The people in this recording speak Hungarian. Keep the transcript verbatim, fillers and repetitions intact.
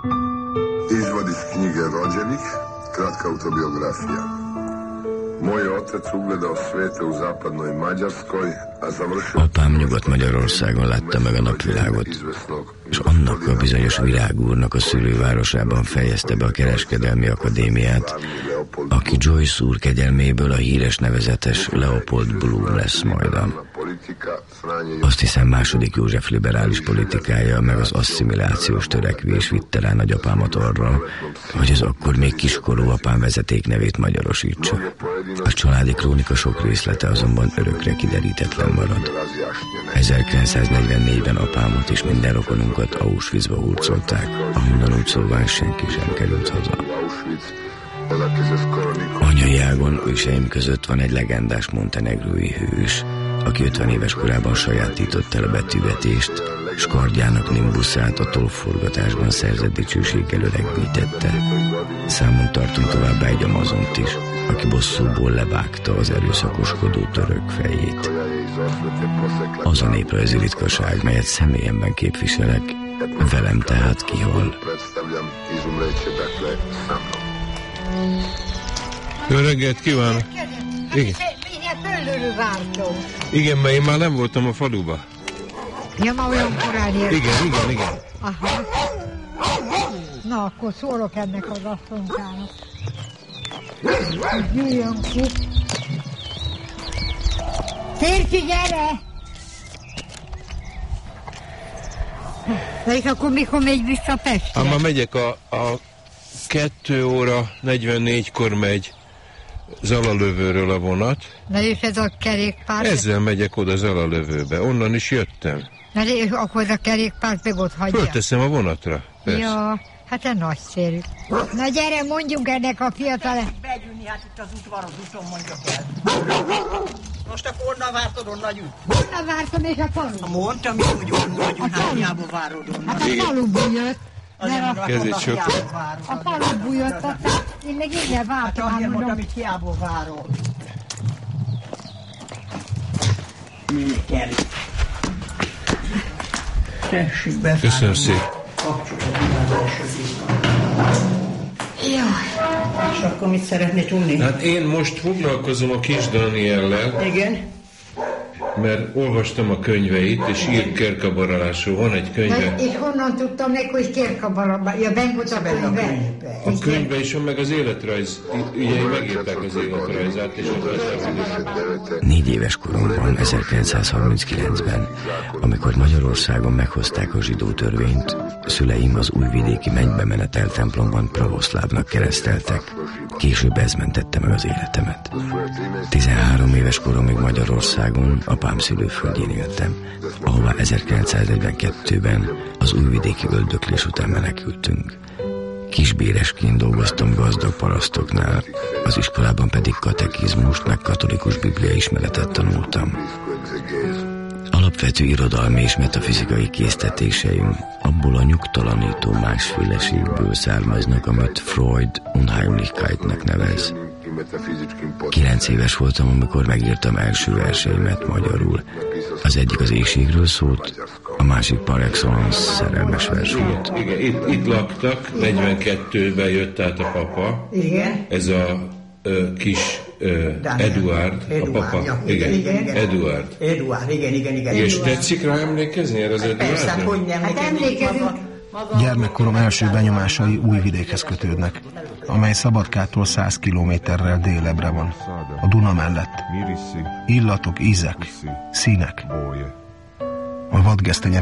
Izvod iz knjige Rođenih, kratka autobiografija. Moj otec ugledao svete u zapadnoj Mađarskoj, a završil... Apám Nyugat-Magyarországon látta meg a napvilágot, és annak a bizonyos virágúrnak a szülővárosában fejezte be a kereskedelmi akadémiát, aki Joyce úr kegyelméből a híres nevezetes Leopold Bloom lesz majdan. Azt hiszem második József liberális politikája, meg az asszimilációs törekvés vitte rá nagyapámat arra, hogy az akkor még kiskorú apám vezetéknevét magyarosítsa. A családi krónika sok részlete azonban örökre kiderítetlen marad. ezerkilencszáznegyvennégyben apámat és minden rokonunkat Auschwitzba hurcolták, ahonnan úgy szóval senki sem került haza. Anyai ágon őseim között van egy legendás montenegrói hős, aki ötven éves korában sajátított el a betűvetést, s kardjának nimbuszát a tolforgatásban szerzett dicsőséggel öregbítette. Számon tartunk továbbá egy amazont is, aki bosszúból levágta az erőszakoskodó török fejét. Az a néprajzi ritkaság, melyet személyemben képviselek, velem tehát kihal. Jó reggelt kívánok! Igen. Igen, mert én már nem voltam a faluba. Ja, ma olyan korán értem. Igen, igen, igen. Aha. Na, akkor szólok ennek az asszonykának. Jöjjön ki. Férfi, gyere! De és akkor mikor megy vissza Pestre? Ám már megyek a, a kettő óra negyvennégykor megy Zalalövőről a vonat. Na és ez a kerékpár? Ezzel megyek oda Zalalövőbe. Onnan is jöttem. Na és akkor a kerékpárt meg ott hagyja? Fölteszem a vonatra. Persze. Ja, hát ez nagyszerű. Na gyere, mondjunk ennek a fiatal... Begyűnni, hát itt az udvar, az úton mondjak el. Most akkor onnan vártod, onnan jut? Onnan vártam, és a falu. Mondtam is, hogy onnan jut, hát hiába várod onnan. Hát a faluból jött. Kezét sok. A faluból jött, aztán én meg innen vártam. Hát azért mondtam, hogy hiába várod. Mi kell? Tessék be. Köszönöm szépen. Kapcsolod a világ első. Jaj. És akkor mit szeretné tudni? Hát én most foglalkozom a Kis Dániellel. Igen. Mert olvastam a könyveit, és írt Kerkabaralásról. Van egy könyve. És honnan tudtam meg, hogy Kerkabaralásról? Ja, benn volt a könyve. A könyve is van, meg az életrajz. Ugye megírták az életrajzát, és ott Négy éves koromban, ezerkilencszázharminckilencben, amikor Magyarországon meghozták a zsidó törvényt, szüleim az újvidéki Mennybemenetel templomban pravoszlávnak kereszteltek. Később ez mentette meg az életemet. tizenhárom éves koromig Magyarországon, apám szülőföldjén éltem, ahová ezerkilencszáznegyvenkettőben az újvidéki öldöklés után menekültünk. Kisbéresként dolgoztam gazdag parasztoknál, az iskolában pedig katekizmust meg katolikus bibliaismeretet tanultam. Alapvető irodalmi és metafizikai késztetéseim abból a nyugtalanító másféleségből származnak, amit Freud Unheimlichkeitnek nevez. Kilenc éves voltam, amikor megírtam első verseimet magyarul. Az egyik az éhségről szólt, a másik par excellence szerelmes vers volt. Igen, itt, itt laktak, negyvenkettőben jött át a papa. Igen. Ez a ö, kis ö, Eduard, a papa. Ja, igen, igen, igen. Eduard. Eduard, igen, igen, igen. És Eduard. tetszik rá emlékezni erre az Persze, hát hogy Eduardra? nem Hát emlékezünk. Gyermekkorom első benyomásai Újvidékhez kötődnek, amely Szabadkától száz kilométerrel délebre van, a Duna mellett. Illatok, ízek, színek. A vadgesztenye